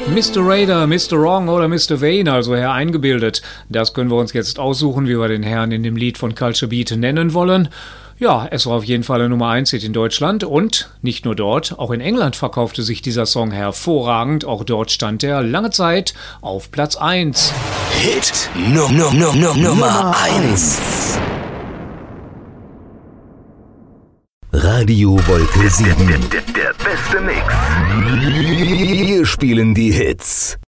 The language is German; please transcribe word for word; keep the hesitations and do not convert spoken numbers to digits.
Mister Raider, Mister Wrong oder Mister Vane, also Herr Eingebildet. Das können wir uns jetzt aussuchen, wie wir den Herrn in dem Lied von Culture Beat nennen wollen. Ja, es war auf jeden Fall der Nummer eins Hit in Deutschland und nicht nur dort, auch in England verkaufte sich dieser Song hervorragend. Auch dort stand er lange Zeit auf Platz eins. Hit no, no, no, no, Nummer eins. Radio Wolke sieben. Der, der, der beste Mix. Wir spielen die Hits.